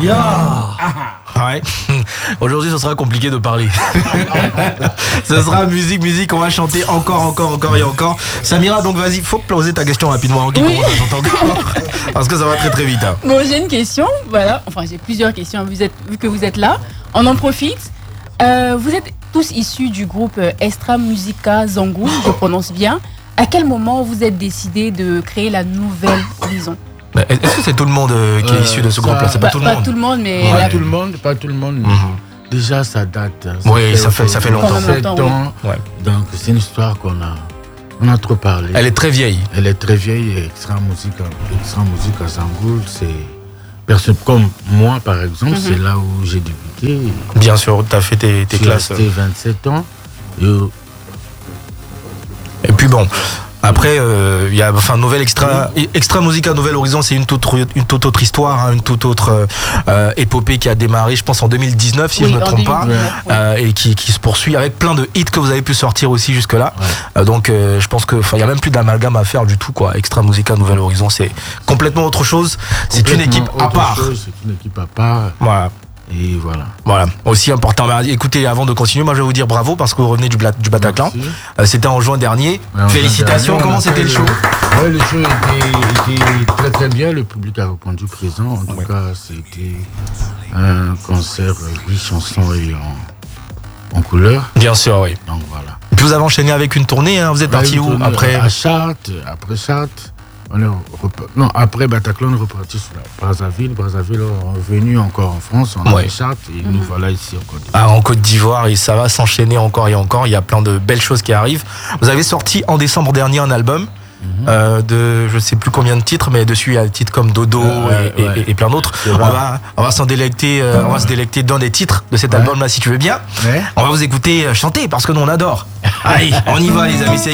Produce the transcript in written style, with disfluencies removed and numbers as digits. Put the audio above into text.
Ouais. Aujourd'hui, ce sera compliqué de parler. Ce sera musique, on va chanter encore et encore. Samira, donc vas-y, faut poser ta question rapidement. Qui commence à chanter encore parce que ça va très vite. Hein. Bon, j'ai une question, voilà. Enfin, j'ai plusieurs questions. Vu que vous êtes là, on en profite. Vous êtes tous issus du groupe Extra Musica Zangoul, je prononce bien. À quel moment vous êtes décidé de créer la nouvelle Horizon? Est-ce que c'est tout le monde qui est issu de ce groupe-là? C'est pas tout le monde. Pas tout le monde, mais Pas tout le monde. Mais déjà, ça date. Oui, ça fait longtemps. 7 ans. Ouais. Donc, c'est une histoire qu'on a trop parlé. Elle est très vieille. Elle est très vieille. Et Extra Musica Zangoul, c'est... Personne comme moi, par exemple, c'est là où j'ai débuté. Bien sûr, tu as fait tes classes. J'ai 27 ans. Et puis bon, après, il y a Nouvelle Extra Musica Nouvelle Horizon, c'est une toute autre histoire, hein, une toute autre épopée qui a démarré, je pense, en 2019, si je ne me trompe pas, et qui se poursuit avec plein de hits que vous avez pu sortir aussi jusque-là. Ouais. Donc, je pense que il y a même plus d'amalgame à faire du tout, quoi. Extra Musica Nouvelle Horizon, c'est complètement autre chose. C'est une équipe à part. C'est une équipe à part. Voilà. Et voilà. Aussi important. Écoutez, avant de continuer, moi je vais vous dire bravo parce que vous revenez du Bataclan. C'était en juin dernier. Félicitations. Comment c'était le show? Le show était très très bien. Le public a répondu présent. En tout cas, c'était un concert riche en son et en couleur. Bien sûr, oui. Donc voilà. Et puis vous avez enchaîné avec une tournée. Hein. Vous êtes parti où après? À Chartres. Après Chartres. Après Bataclan, on est reparti sur Brazzaville. Brazzaville, on est revenu encore en France, on a Chartres et nous voilà ici en Côte d'Ivoire. En Côte d'Ivoire, et ça va s'enchaîner encore et encore. Il y a plein de belles choses qui arrivent. Vous avez sorti en décembre dernier un album de je sais plus combien de titres, mais dessus il y a des titres comme Dodo et plein d'autres. On va s'en délecter, on va se délecter d'un des titres de cet album-là si tu veux bien. On va vous écouter chanter parce que nous on adore. Allez, on y va les amis.